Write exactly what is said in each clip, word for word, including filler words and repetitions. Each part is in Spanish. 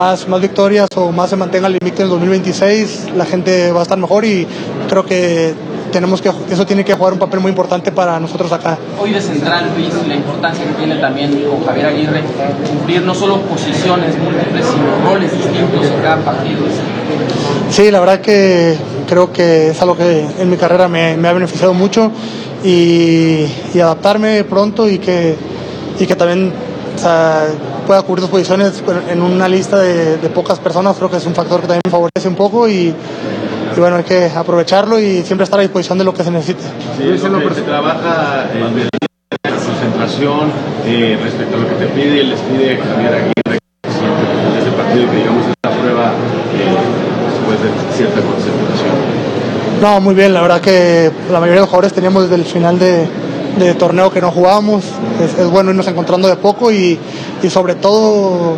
más, más victorias o más se mantenga el invicto en el dos mil veintiséis, la gente va a estar mejor y creo que tenemos que eso tiene que jugar un papel muy importante para nosotros acá. Hoy de central, Luis, la importancia que tiene también con Javier Aguirre cumplir no solo posiciones múltiples, sino roles distintos en cada partido. Sí, la verdad que creo que es algo que en mi carrera me, me ha beneficiado mucho y, y adaptarme pronto y que, y que también, o sea, pueda cubrir dos posiciones en una lista de, de pocas personas. Creo que es un factor que también me favorece un poco y Y bueno, hay que aprovecharlo y siempre estar a disposición de lo que se necesite. Sí, eso es lo que se trabaja en la concentración eh, respecto a lo que te pide y les pide Javier Aguirre en este partido, que digamos esta prueba eh, después de cierta concentración. No, muy bien, la verdad que la mayoría de los jugadores teníamos desde el final de, de torneo que no jugábamos. Es, es bueno irnos encontrando de poco y, y sobre todo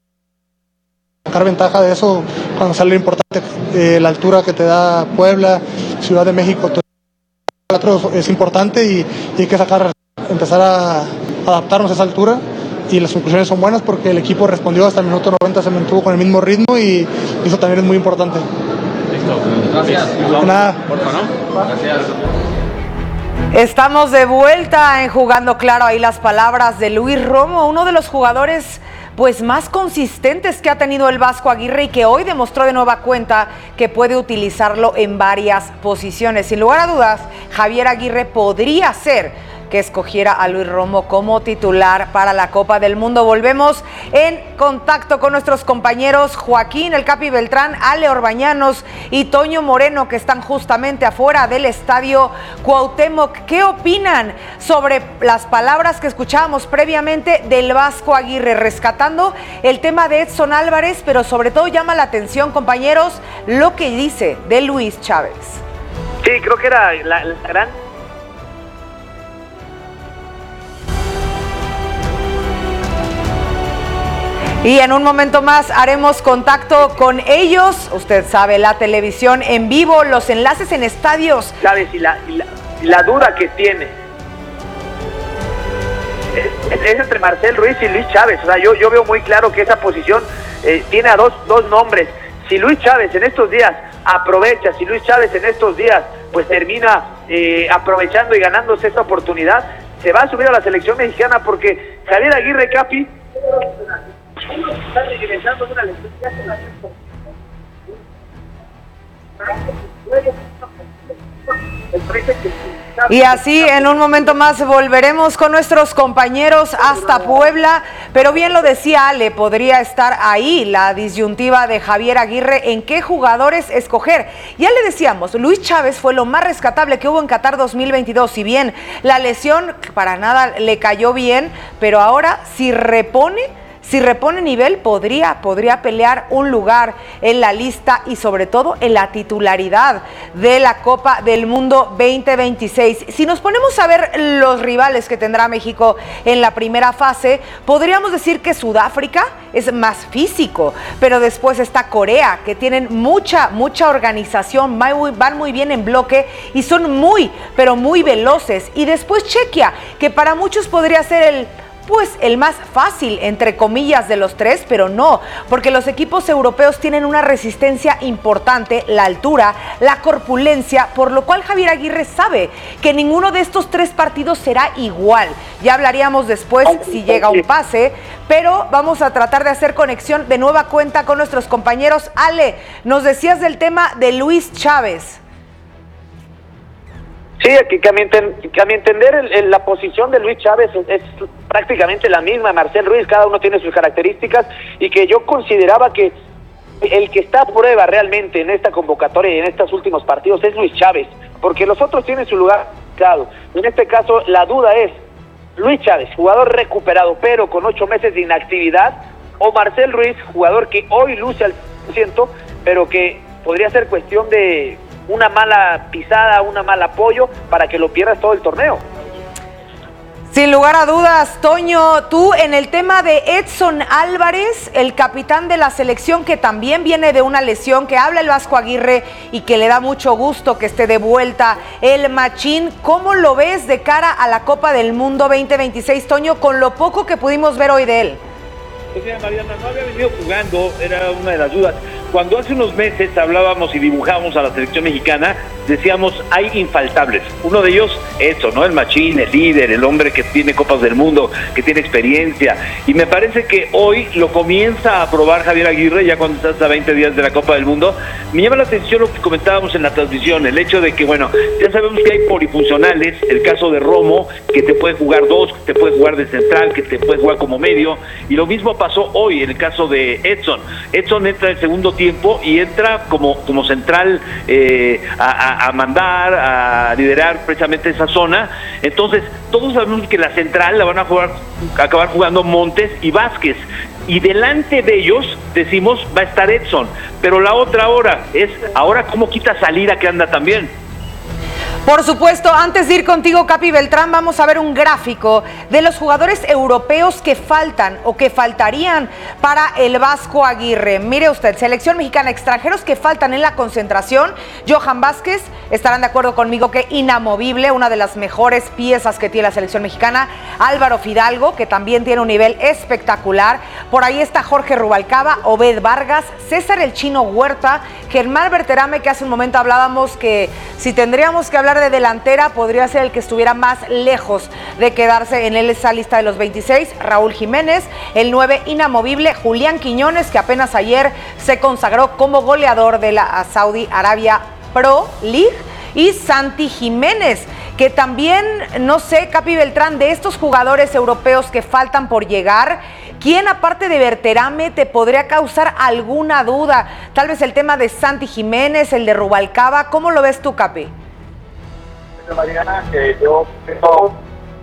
sacar ventaja de eso cuando sale lo importante, eh, la altura que te da Puebla, Ciudad de México, todo es importante y, y hay que sacar, empezar a adaptarnos a esa altura y las conclusiones son buenas porque el equipo respondió hasta el minuto noventa, se mantuvo con el mismo ritmo y eso también es muy importante. Listo, gracias. Nada. Porfa, ¿no? Gracias. Estamos de vuelta en Jugando Claro, ahí las palabras de Luis Romo, uno de los jugadores pues más consistentes que ha tenido el Vasco Aguirre y que hoy demostró de nueva cuenta que puede utilizarlo en varias posiciones. Sin lugar a dudas, Javier Aguirre podría ser que escogiera a Luis Romo como titular para la Copa del Mundo. Volvemos en contacto con nuestros compañeros Joaquín El Capi Beltrán, Ale Orbañanos y Toño Moreno, que están justamente afuera del estadio Cuauhtémoc. ¿Qué opinan sobre las palabras que escuchábamos previamente del Vasco Aguirre, rescatando el tema de Edson Álvarez, pero sobre todo llama la atención, compañeros, lo que dice de Luis Chávez? Sí, creo que era la, la gran... Y en un momento más haremos contacto con ellos. Usted sabe, la televisión en vivo, los enlaces en estadios. Chávez y la, y la, y la duda que tiene es, es entre Marcel Ruiz y Luis Chávez. O sea, yo, yo veo muy claro que esa posición eh, tiene a dos, dos nombres. Si Luis Chávez en estos días aprovecha, si Luis Chávez en estos días pues termina eh, aprovechando y ganándose esta oportunidad, se va a subir a la selección mexicana, porque Javier Aguirre, Capi, está regresando de una lesión. Y así en un momento más volveremos con nuestros compañeros hasta Puebla, pero bien lo decía Ale, podría estar ahí la disyuntiva de Javier Aguirre en qué jugadores escoger. Ya le decíamos, Luis Chávez fue lo más rescatable que hubo en Qatar dos mil veintidós, si bien la lesión para nada le cayó bien, pero ahora si repone Si repone nivel, podría, podría pelear un lugar en la lista y sobre todo en la titularidad de la Copa del Mundo veinte veintiséis. Si nos ponemos a ver los rivales que tendrá México en la primera fase, podríamos decir que Sudáfrica es más físico, pero después está Corea, que tienen mucha, mucha organización, van muy bien en bloque y son muy, pero muy veloces. Y después Chequia, que para muchos podría ser el... pues el más fácil, entre comillas, de los tres, pero no, porque los equipos europeos tienen una resistencia importante, la altura, la corpulencia, por lo cual Javier Aguirre sabe que ninguno de estos tres partidos será igual. Ya hablaríamos después si llega un pase, pero vamos a tratar de hacer conexión de nueva cuenta con nuestros compañeros. Ale, nos decías del tema de Luis Chávez. Sí, que, que, a mi, que a mi entender el, el, la posición de Luis Chávez es, es prácticamente la misma, Marcel Ruiz, cada uno tiene sus características, y que yo consideraba que el que está a prueba realmente en esta convocatoria y en estos últimos partidos es Luis Chávez, porque los otros tienen su lugar claro. En este caso la duda es Luis Chávez, jugador recuperado pero con ocho meses de inactividad, o Marcel Ruiz, jugador que hoy luce al cien por ciento, pero que podría ser cuestión de una mala pisada, un mal apoyo para que lo pierdas todo el torneo. Sin lugar a dudas, Toño, tú en el tema de Edson Álvarez, el capitán de la selección que también viene de una lesión, que habla el Vasco Aguirre y que le da mucho gusto que esté de vuelta el machín, ¿cómo lo ves de cara a la Copa del Mundo veinte veintiséis, Toño, con lo poco que pudimos ver hoy de él? Pues mira, Mariana, no había venido jugando, era una de las dudas. Cuando hace unos meses hablábamos y dibujábamos a la selección mexicana, decíamos, hay infaltables. Uno de ellos, eso, ¿no? El machín, el líder, el hombre que tiene Copas del Mundo, que tiene experiencia. Y me parece que hoy lo comienza a probar Javier Aguirre, ya cuando estás a veinte días de la Copa del Mundo. Me llama la atención lo que comentábamos en la transmisión, el hecho de que, bueno, ya sabemos que hay polifuncionales, el caso de Romo, que te puede jugar dos, que te puede jugar de central, que te puede jugar como medio, y lo mismo pasó hoy en el caso de Edson. Edson entra en el segundo tiempo y entra como, como central eh, a, a, a mandar, a liderar precisamente esa zona. Entonces, todos sabemos que la central la van a jugar, a acabar jugando Montes y Vázquez. Y delante de ellos, decimos, va a estar Edson. Pero la otra hora es, ahora cómo quita Salira que anda también. Por supuesto, antes de ir contigo, Capi Beltrán, vamos a ver un gráfico de los jugadores europeos que faltan o que faltarían para el Vasco Aguirre. Mire usted, selección mexicana, extranjeros que faltan en la concentración. Johan Vázquez, estarán de acuerdo conmigo que inamovible, una de las mejores piezas que tiene la selección mexicana. Álvaro Fidalgo, que también tiene un nivel espectacular. Por ahí está Jorge Rubalcaba, Obed Vargas, César el Chino Huerta, Germán Berterame, que hace un momento hablábamos que si tendríamos que hablar de delantera, podría ser el que estuviera más lejos de quedarse en esa lista de los veintiséis, Raúl Jiménez, el nueve inamovible, Julián Quiñones, que apenas ayer se consagró como goleador de la Saudi Arabia Pro League, y Santi Jiménez, que también, no sé, Capi Beltrán, de estos jugadores europeos que faltan por llegar, ¿quién aparte de Berterame te podría causar alguna duda? Tal vez el tema de Santi Jiménez, el de Rubalcaba, ¿cómo lo ves tú, Capi? Mariana, que yo creo...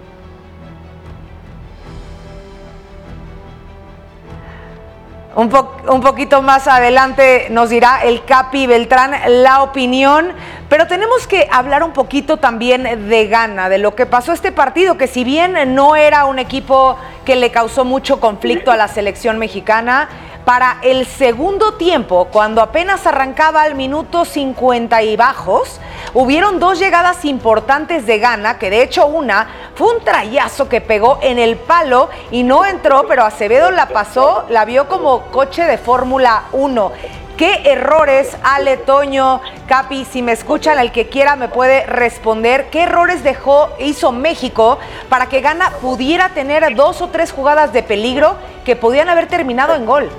Un, po un poquito más adelante nos dirá el Capi Beltrán la opinión, pero tenemos que hablar un poquito también de Ghana, de lo que pasó este partido, que si bien no era un equipo que le causó mucho conflicto a la selección mexicana, para el segundo tiempo, cuando apenas arrancaba al minuto cincuenta y bajos, hubieron dos llegadas importantes de Ghana, que de hecho una fue un trayazo que pegó en el palo y no entró, pero Acevedo la pasó, la vio como coche de Fórmula uno. ¿Qué errores, Ale, Toño, Capi, si me escuchan, el que quiera me puede responder, qué errores dejó, hizo México para que Ghana pudiera tener dos o tres jugadas de peligro que podían haber terminado en gol?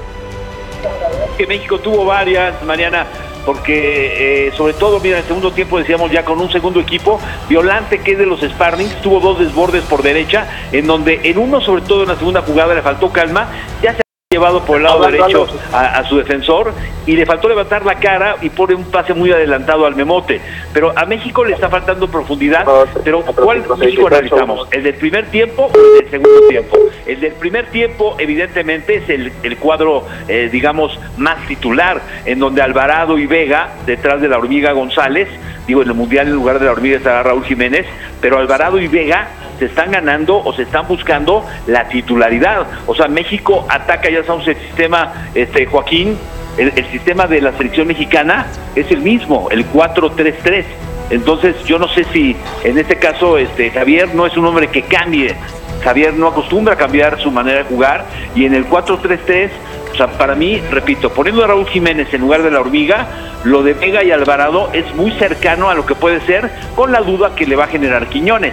Que México tuvo varias, Mariana, porque eh, sobre todo, mira, en el segundo tiempo decíamos ya con un segundo equipo, Violante, que es de los Sparrings, tuvo dos desbordes por derecha, en donde en uno, sobre todo en la segunda jugada, le faltó calma, ya se llevado por el lado derecho a, a su defensor y le faltó levantar la cara y pone un pase muy adelantado al Memote, pero a México le está faltando profundidad. Pero ¿cuál México analizamos? ¿El del primer tiempo o el del segundo tiempo? El del primer tiempo evidentemente es el, el cuadro eh, digamos más titular, en donde Alvarado y Vega detrás de la Hormiga González, digo, en el Mundial en lugar de la Hormiga estará Raúl Jiménez, pero Alvarado y Vega se están ganando o se están buscando la titularidad. O sea, México ataca, ya sabemos, el sistema, este Joaquín, el, el sistema de la selección mexicana es el mismo, el cuatro tres tres. Entonces yo no sé si en este caso este Javier no es un hombre que cambie. Javier no acostumbra a cambiar su manera de jugar, y en el cuatro tres tres, o sea, para mí, repito, poniendo a Raúl Jiménez en lugar de la Hormiga, lo de Vega y Alvarado es muy cercano a lo que puede ser, con la duda que le va a generar Quiñones.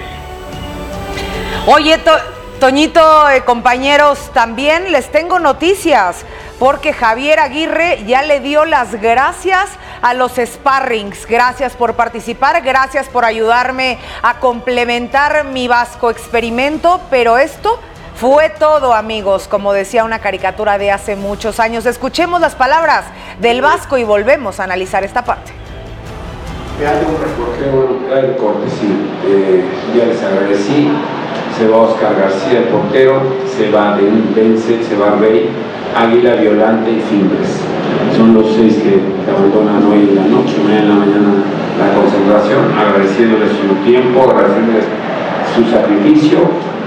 Oye, to Toñito, eh, compañeros, también les tengo noticias, porque Javier Aguirre ya le dio las gracias a los Sparrings. Gracias por participar, gracias por ayudarme a complementar mi Vasco experimento, pero esto fue todo, amigos, como decía una caricatura de hace muchos años. Escuchemos las palabras del Vasco y volvemos a analizar esta parte. Me hace un reportero, bueno, el corte, sí, eh, ya les agradecí. Se va Oscar García, el portero, se va Vence, se va Rey, Águila, Violante y Fimbres. Son los seis que, que abandonan hoy en la noche, mañana en la mañana la concentración, agradeciéndoles su tiempo, agradeciéndoles su sacrificio,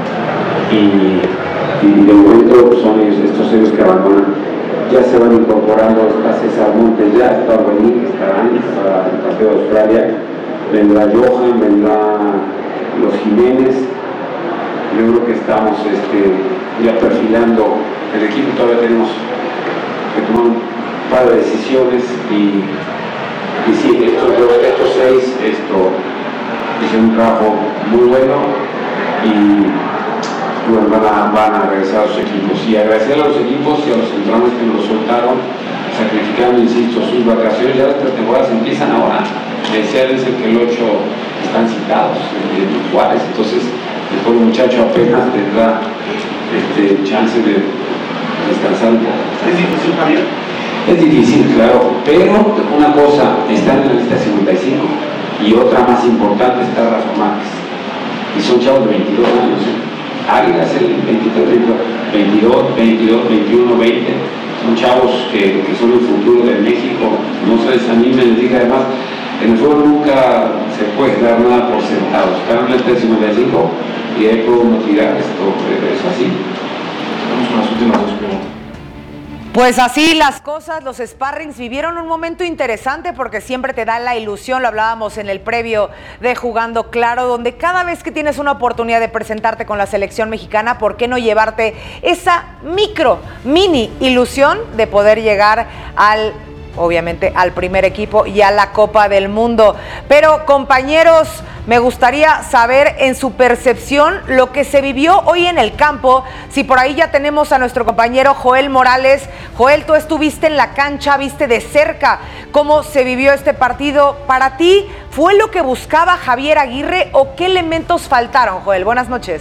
y, y de momento son ellos, estos ellos que abandonan. Ya se van incorporando, está César Montes, ya está Buení, que estarán para el partido de Australia, vendrá Johan, vendrá los Jiménez. Yo creo que estamos este, ya perfilando el equipo. Todavía tenemos que tomar un par de decisiones y, y sí, estos, estos seis esto, hicieron un trabajo muy bueno y bueno, van, a, van a regresar a sus equipos. Y agradecer a los equipos y a los centrales que nos soltaron, sacrificando, insisto, sus vacaciones. Ya las pretemporadas empiezan ahora. Decía dice que el ocho están citados en Juárez, entonces el pobre muchacho apenas tendrá este, chance de descansar un poco. ¿Es difícil, Javier? Es difícil, claro, pero una cosa está en la lista cincuenta y cinco y otra más importante está Rafa Márquez. Y son chavos de veintidós años. ¿eh? Águilas el veintitrés, veintidós, veintidós, veintiuno, veinte. Son chavos que, que son el futuro de México. No se desanimen, les diga además, en el fútbol nunca se puede dar nada por sentado. Están en la lista cincuenta y cinco y ahí podemos tirar esto, es así. Vamos con las últimas dos preguntas. Pues así las cosas, los sparrings vivieron un momento interesante porque siempre te da la ilusión, lo hablábamos en el previo de Jugando Claro, donde cada vez que tienes una oportunidad de presentarte con la selección mexicana, ¿por qué no llevarte esa micro, mini ilusión de poder llegar al, obviamente, al primer equipo y a la Copa del Mundo? Pero compañeros, me gustaría saber en su percepción lo que se vivió hoy en el campo. Si por ahí ya tenemos a nuestro compañero Joel Morales. Joel, tú estuviste en la cancha, viste de cerca cómo se vivió este partido. ¿Para ti fue lo que buscaba Javier Aguirre o qué elementos faltaron, Joel? Buenas noches.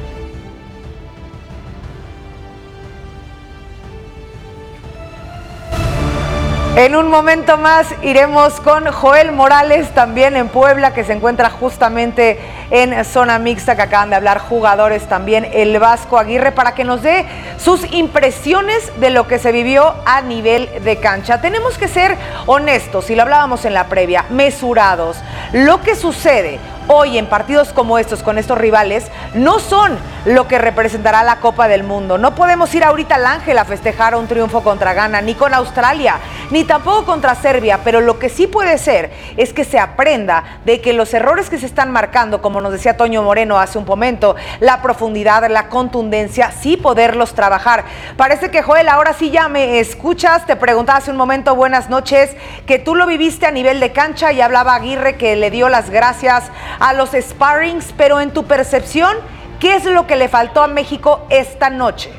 En un momento más iremos con Joel Morales, también en Puebla, que se encuentra justamente en zona mixta, que acaban de hablar jugadores también, el Vasco Aguirre, para que nos dé sus impresiones de lo que se vivió a nivel de cancha. Tenemos que ser honestos, y lo hablábamos en la previa, mesurados. Lo que sucede hoy en partidos como estos, con estos rivales, no son lo que representará la Copa del Mundo. No podemos ir ahorita al Ángel a festejar un triunfo contra Ghana, ni con Australia, ni tampoco contra Serbia, pero lo que sí puede ser es que se aprenda de que los errores que se están marcando, como nos decía Toño Moreno hace un momento, la profundidad, la contundencia, sí poderlos trabajar. Parece que, Joel, ahora sí ya me escuchas. Te preguntaba hace un momento, buenas noches, que tú lo viviste a nivel de cancha y hablaba Aguirre que le dio las gracias a los sparrings, pero en tu percepción, ¿qué es lo que le faltó a México esta noche?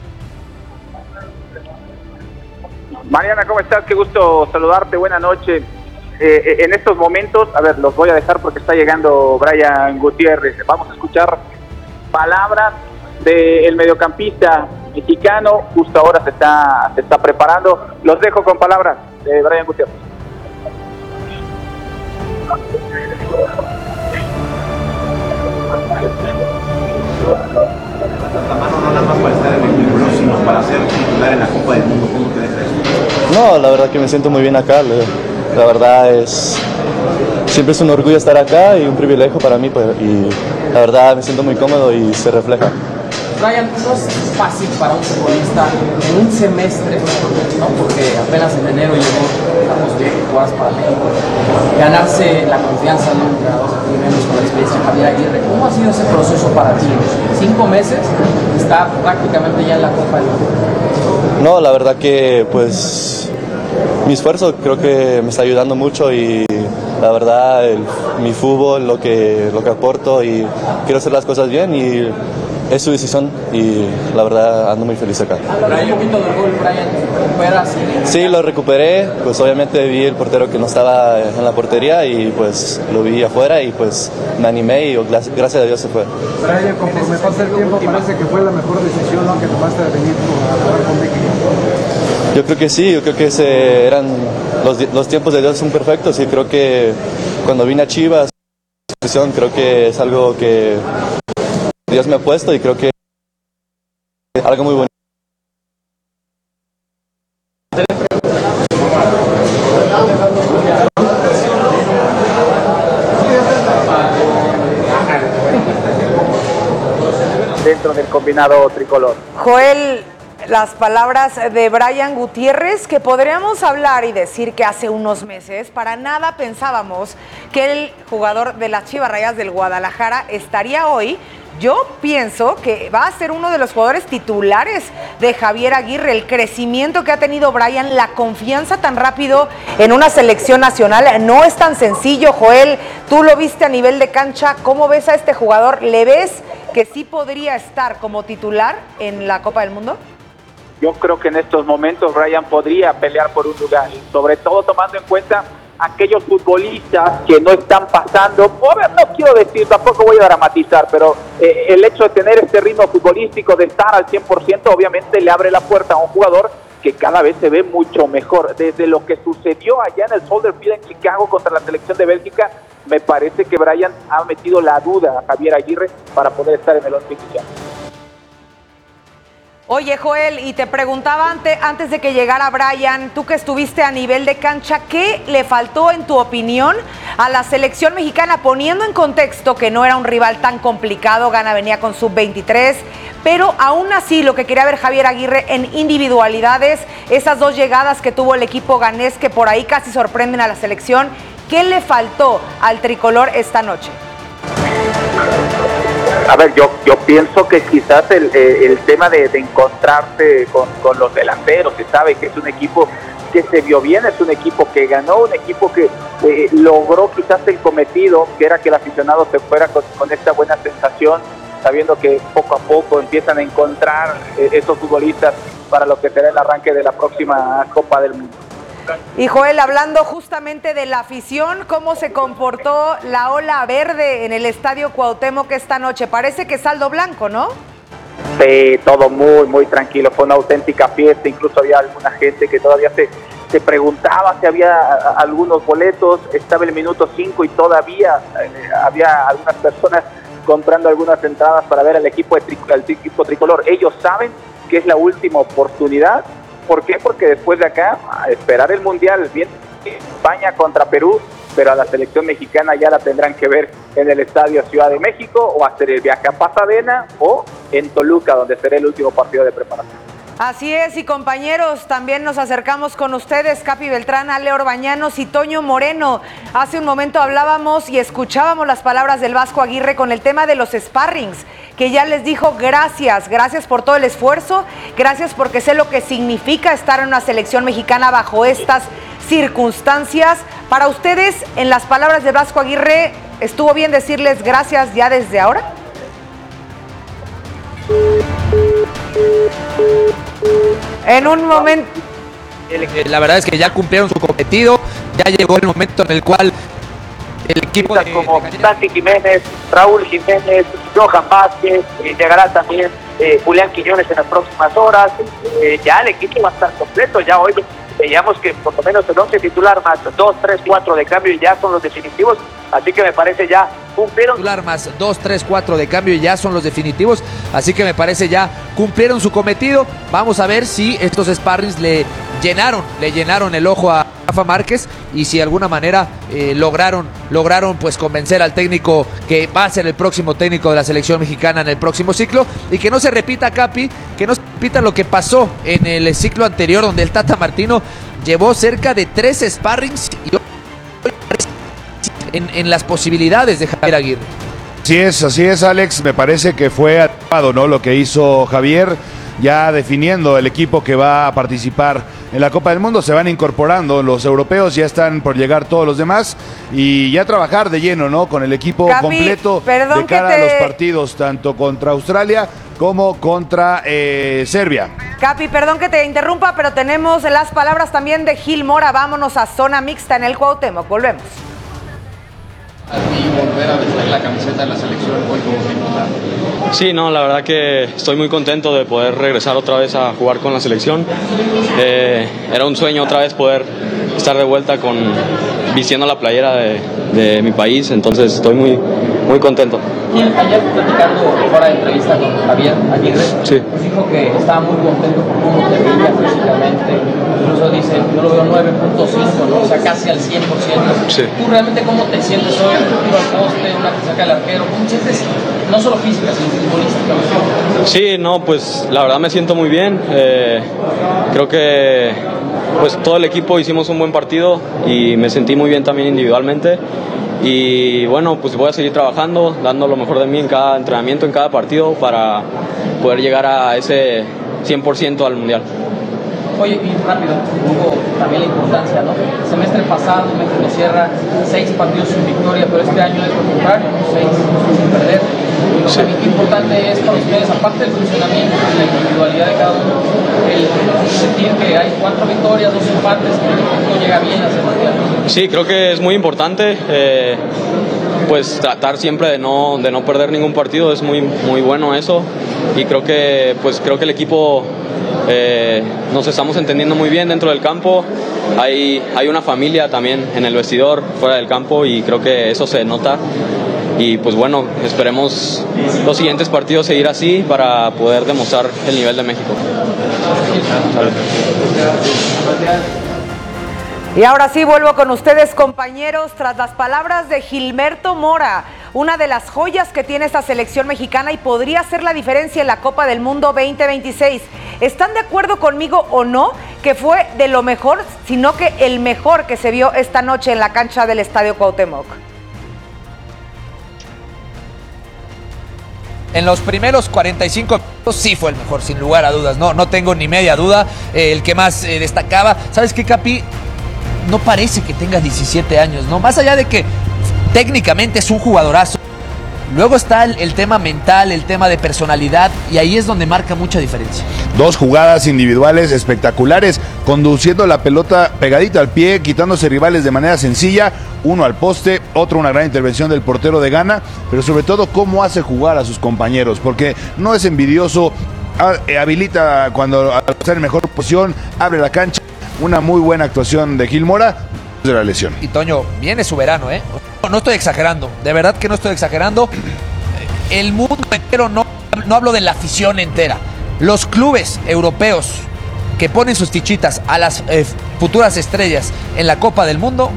Mariana, ¿cómo estás? Qué gusto saludarte, buena noche. Eh, en estos momentos, a ver, los voy a dejar porque está llegando Brian Gutiérrez. Vamos a escuchar palabras del mediocampista mexicano, justo ahora se está, se está preparando. Los dejo con palabras de Brian Gutiérrez. La mano no nada más para estar en el equipo, sino para ser titular en la Copa del Mundo. ¿Cómo te deja eso? No, la verdad que me siento muy bien acá. La verdad es, siempre es un orgullo estar acá y un privilegio para mí, pues, y la verdad me siento muy cómodo y se refleja. Brian, no es fácil para un futbolista en un semestre, ¿no? Porque apenas en enero llegó a que jugadas para México, ganarse la confianza de un entrenador y menos con la experiencia de Javier Aguirre. ¿Cómo ha sido ese proceso para ti? Cinco meses, está prácticamente ya en la Copa del Mundo. No, la verdad que pues mi esfuerzo creo que me está ayudando mucho y la verdad el, mi fútbol, lo que, lo que aporto y quiero hacer las cosas bien y es su decisión y la verdad ando muy feliz acá. Brian, un poquito del gol, Brian, ¿recuperas? Sí, lo recuperé, pues obviamente vi el portero que no estaba en la portería y pues lo vi afuera y pues me animé y gracias a Dios se fue. Brian, conforme pasa el tiempo parece que fue la mejor decisión, ¿no?, que tomaste de venir a jugar con México. Yo creo que sí, yo creo que ese eran los, los tiempos de Dios son perfectos y creo que cuando vine a Chivas, creo que es algo que Dios me ha puesto y creo que es algo muy bonito. Dentro del combinado tricolor. Joel, las palabras de Brian Gutiérrez, que podríamos hablar y decir que hace unos meses para nada pensábamos que el jugador de las Chivas Rayadas del Guadalajara estaría hoy Yo pienso que va a ser uno de los jugadores titulares de Javier Aguirre. El crecimiento que ha tenido Brian, la confianza tan rápido en una selección nacional, no es tan sencillo. Joel, tú lo viste a nivel de cancha, ¿cómo ves a este jugador? ¿Le ves que sí podría estar como titular en la Copa del Mundo? Yo creo que en estos momentos Brian podría pelear por un lugar, sobre todo tomando en cuenta aquellos futbolistas que no están pasando, no quiero decir, tampoco voy a dramatizar, pero eh, el hecho de tener este ritmo futbolístico, de estar al cien por ciento, obviamente le abre la puerta a un jugador que cada vez se ve mucho mejor. Desde lo que sucedió allá en el Soldier Field en Chicago contra la selección de Bélgica, me parece que Brian ha metido la duda a Javier Aguirre para poder estar en el once inicial. Oye, Joel, y te preguntaba antes, antes de que llegara Brian, tú que estuviste a nivel de cancha, ¿qué le faltó, en tu opinión, a la selección mexicana? Poniendo en contexto que no era un rival tan complicado, Ghana venía con sub veintitrés, pero aún así lo que quería ver Javier Aguirre en individualidades, esas dos llegadas que tuvo el equipo ganés que por ahí casi sorprenden a la selección, ¿qué le faltó al tricolor esta noche? A ver, yo yo pienso que quizás el, el tema de, de encontrarse con, con los delanteros, se sabe que es un equipo que se vio bien, es un equipo que ganó, un equipo que eh, logró quizás el cometido, que era que el aficionado se fuera con, con esta buena sensación, sabiendo que poco a poco empiezan a encontrar eh, esos futbolistas para lo que será el arranque de la próxima Copa del Mundo. Y Joel, hablando justamente de la afición, ¿cómo se comportó la ola verde en el Estadio Cuauhtémoc esta noche? Parece que saldo blanco, ¿no? Sí, todo muy, muy tranquilo, fue una auténtica fiesta, incluso había alguna gente que todavía se, se preguntaba si había algunos boletos, estaba el minuto cinco y todavía eh, había algunas personas comprando algunas entradas para ver al equipo, de tri, al equipo tricolor. Ellos saben que es la última oportunidad. ¿Por qué? Porque después de acá, a esperar el Mundial, bien, España contra Perú, pero a la selección mexicana ya la tendrán que ver en el Estadio Ciudad de México, o hacer el viaje a Pasadena, o en Toluca, donde será el último partido de preparación. Así es, y compañeros, también nos acercamos con ustedes, Capi Beltrán, Ale Orbañanos y Toño Moreno. Hace un momento hablábamos y escuchábamos las palabras del Vasco Aguirre con el tema de los sparrings, que ya les dijo gracias, gracias por todo el esfuerzo, gracias porque sé lo que significa estar en una selección mexicana bajo estas circunstancias. Para ustedes, en las palabras de Vasco Aguirre, ¿estuvo bien decirles gracias ya desde ahora? En un momento... La verdad es que ya cumplieron su cometido, ya llegó el momento en el cual el equipo de, como de Santi Jiménez, Raúl Jiménez, Johan Vázquez, eh, llegará también eh, Julián Quiñones en las próximas horas, eh, ya el equipo va a estar completo, ya hoy veíamos que por lo menos el once titular más dos, tres, cuatro de cambio y ya son los definitivos, así que me parece ya cumplieron. Titular más dos, tres, cuatro de cambio y ya son los definitivos, así que me parece ya cumplieron su cometido. Vamos a ver si estos sparrings le llenaron, le llenaron el ojo a Rafa Márquez y si de alguna manera eh, lograron, lograron pues convencer al técnico que va a ser el próximo técnico de la selección mexicana en el próximo ciclo y que no se repita, Capi, que no se repita lo que pasó en el ciclo anterior donde el Tata Martino llevó cerca de tres sparrings y en, en las posibilidades de Javier Aguirre. Así es, así es, Alex, me parece que fue adecuado, ¿no? Lo que hizo Javier, ya definiendo el equipo que va a participar en la Copa del Mundo, se van incorporando los europeos, ya están por llegar todos los demás y ya trabajar de lleno, ¿no? Con el equipo Capi, completo de cara te... a los partidos, tanto contra Australia como contra eh, Serbia. Capi, perdón que te interrumpa, pero tenemos las palabras también de Gil Mora. Vámonos a zona mixta en el Cuauhtémoc, volvemos. Y volver a vestir la camiseta de la selección hoy como titular. Sí, no, la verdad que estoy muy contento de poder regresar otra vez a jugar con la selección. Eh, era un sueño otra vez poder estar de vuelta con vistiendo la playera de, de mi país, entonces estoy muy, muy contento. Y ayer platicando fuera de entrevista con Javier Aguirre, sí. Pues dijo que estaba muy contento por cómo te veía físicamente, incluso dice, yo lo veo nueve punto cinco, ¿no? O sea, casi al cien por ciento. Sí. ¿Tú realmente cómo te sientes hoy? Un tiro al poste, una que saca el arquero, ¿cómo te sientes? No solo física, sino futbolística. Sí, no, pues la verdad me siento muy bien, eh, creo que pues todo el equipo hicimos un buen partido y me sentí muy bien también individualmente. Y bueno, pues voy a seguir trabajando, dando lo mejor de mí en cada entrenamiento, en cada partido, para poder llegar a ese cien por ciento al Mundial. Oye, y rápido, un poco también la importancia, ¿no? El semestre pasado, México cierra seis partidos sin victoria, pero este año es lo contrario, seis sin perder. Y lo sí. que importante es para ustedes, aparte del funcionamiento y la individualidad de cada uno, el sentir que hay cuatro victorias, dos empates, que México llega bien a ese mundial. Sí, creo que es muy importante. Eh, pues tratar siempre de no, de no perder ningún partido, es muy, muy bueno eso. Y creo que, pues, creo que el equipo eh, nos estamos entendiendo muy bien dentro del campo. Hay, hay una familia también en el vestidor, fuera del campo, y creo que eso se nota. Y pues bueno, esperemos los siguientes partidos seguir así para poder demostrar el nivel de México. Y ahora sí vuelvo con ustedes, compañeros, tras las palabras de Gilberto Mora, una de las joyas que tiene esta selección mexicana y podría hacer la diferencia en la Copa del Mundo veinte veintiséis. ¿Están de acuerdo conmigo o no que fue de lo mejor, sino que el mejor que se vio esta noche en la cancha del Estadio Cuauhtémoc? En los primeros cuarenta y cinco minutos sí fue el mejor, sin lugar a dudas, no, no tengo ni media duda, eh, el que más eh, destacaba. ¿Sabes qué, Capi? No parece que tenga diecisiete años, ¿no? Más allá de que técnicamente es un jugadorazo, luego está el, el tema mental, el tema de personalidad, y ahí es donde marca mucha diferencia. Dos jugadas individuales espectaculares, conduciendo la pelota pegadita al pie, quitándose rivales de manera sencilla, uno al poste, otro una gran intervención del portero de Ghana, pero sobre todo cómo hace jugar a sus compañeros, porque no es envidioso, habilita cuando está en mejor posición, abre la cancha. Una muy buena actuación de Gil Mora de la lesión. Y Toño, viene su verano, ¿eh? No, no estoy exagerando, de verdad que no estoy exagerando. El mundo entero, no, no hablo de la afición entera. Los clubes europeos que ponen sus fichitas a las eh, futuras estrellas en la Copa del Mundo,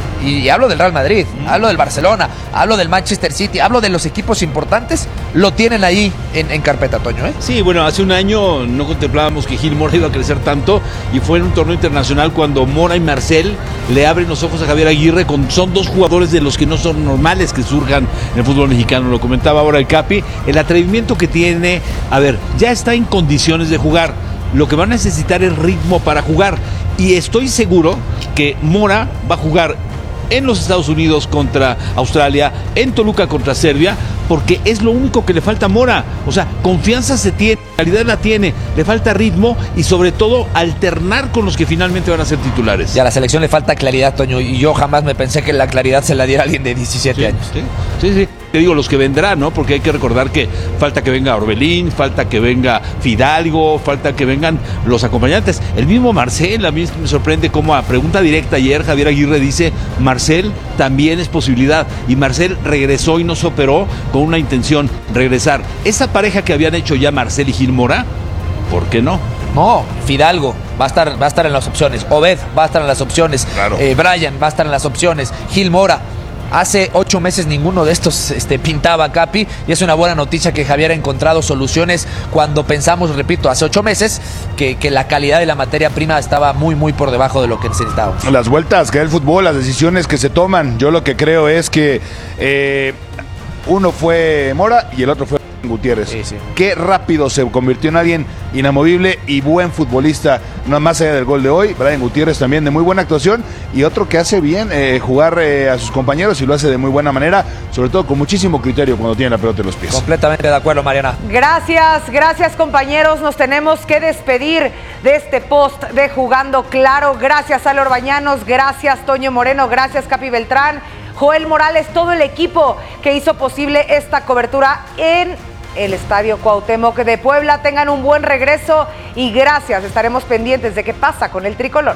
y hablo del Real Madrid, mm. hablo del Barcelona, hablo del Manchester City, hablo de los equipos importantes, lo tienen ahí en, en carpeta, Toño, ¿eh? Sí, bueno, hace un año no contemplábamos que Gil Mora iba a crecer tanto, y fue en un torneo internacional cuando Mora y Marcel le abren los ojos a Javier Aguirre. Con, son dos jugadores de los que no son normales que surjan en el fútbol mexicano, lo comentaba ahora el Capi, el atrevimiento que tiene. A ver, ya está en condiciones de jugar, lo que va a necesitar es ritmo para jugar, y estoy seguro que Mora va a jugar en los Estados Unidos contra Australia, en Toluca contra Serbia, porque es lo único que le falta a Mora. O sea, confianza se tiene, calidad la tiene, le falta ritmo y sobre todo alternar con los que finalmente van a ser titulares. Y a la selección le falta claridad, Toño, y yo jamás me pensé que la claridad se la diera alguien de diecisiete sí, años. Sí, sí, sí. Te digo, los que vendrán, ¿no? Porque hay que recordar que falta que venga Orbelín, falta que venga Fidalgo, falta que vengan los acompañantes. El mismo Marcel, a mí me sorprende cómo a pregunta directa ayer Javier Aguirre dice, Marcel también es posibilidad. Y Marcel regresó y no se operó con una intención, regresar. Esa pareja que habían hecho ya Marcel y Gil Mora, ¿por qué no? No, Fidalgo va a estar, va a estar en las opciones, Obed va a estar en las opciones, claro. eh, Brian va a estar en las opciones, Gil Mora. Hace ocho meses ninguno de estos este, pintaba, Capi, y es una buena noticia que Javier ha encontrado soluciones cuando pensamos, repito, hace ocho meses que, que la calidad de la materia prima estaba muy, muy por debajo de lo que necesitábamos. Las vueltas que da el fútbol, las decisiones que se toman, yo lo que creo es que eh, uno fue Mora y el otro fue Gutiérrez. Sí, sí. Qué rápido se convirtió en alguien inamovible y buen futbolista, no más allá del gol de hoy. Brian Gutiérrez también de muy buena actuación, y otro que hace bien eh, jugar eh, a sus compañeros, y lo hace de muy buena manera, sobre todo con muchísimo criterio cuando tiene la pelota en los pies. Completamente de acuerdo, Mariana. Gracias, gracias, compañeros. Nos tenemos que despedir de este post de Jugando Claro. Gracias, Ale Orbañanos, gracias, Toño Moreno, gracias, Capi Beltrán, Joel Morales, todo el equipo que hizo posible esta cobertura en el Estadio Cuauhtémoc de Puebla. Tengan un buen regreso y gracias. Estaremos pendientes de qué pasa con el tricolor.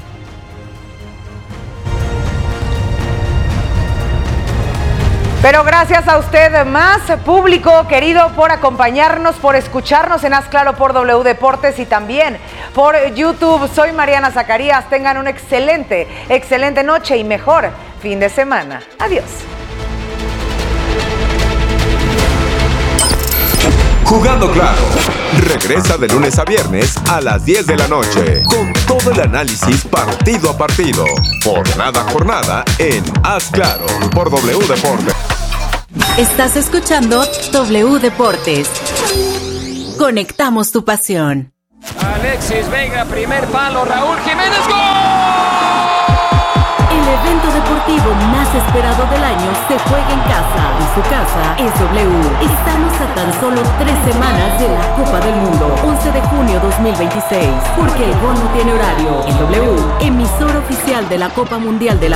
Pero gracias a usted más, público querido, por acompañarnos, por escucharnos en Haz Claro por W Deportes y también por YouTube. Soy Mariana Zacarías. Tengan una excelente, excelente noche y mejor fin de semana. Adiós. Jugando Claro. Regresa de lunes a viernes a las diez de la noche con todo el análisis partido a partido, jornada a jornada en Haz Claro por W Deportes. Estás escuchando W Deportes. Conectamos tu pasión. Alexis Vega, primer palo, Raúl Jiménez, ¡gol! El evento deportivo más esperado del año se juega en casa y su casa es W. Estamos a tan solo tres semanas de la Copa del Mundo, once de junio dos mil veintiséis, porque el gol no tiene horario. En W, emisor oficial de la Copa Mundial de la